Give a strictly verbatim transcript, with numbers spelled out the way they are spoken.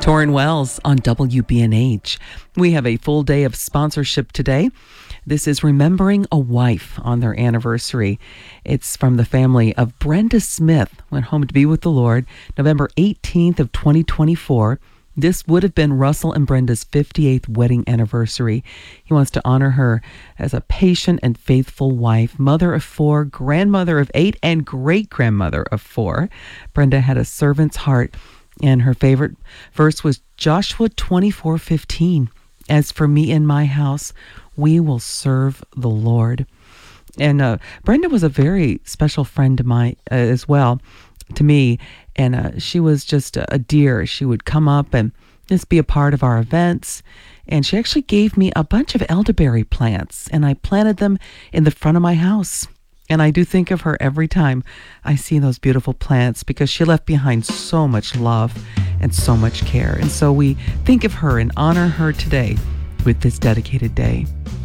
Torrin Wells on W B N H. We have a full day of sponsorship today. This is Remembering a Wife on their anniversary. It's from the family of Brenda Smith, went home to be with the Lord November eighteenth of twenty twenty-four. This would have been Russell and Brenda's fifty-eighth wedding anniversary. He wants to honor her as a patient and faithful wife, mother of four, grandmother of eight, and great-grandmother of four. Brenda had a servant's heart, and her favorite verse was Joshua twenty-four fifteen. As for me and my house, we will serve the Lord. And uh, Brenda was a very special friend to my uh, as well, to me. And uh, she was just a, a dear. She would come up and just be a part of our events. And she actually gave me a bunch of elderberry plants, and I planted them in the front of my house. And I do think of her every time I see those beautiful plants, because she left behind so much love and so much care. And so we think of her and honor her today with this dedicated day.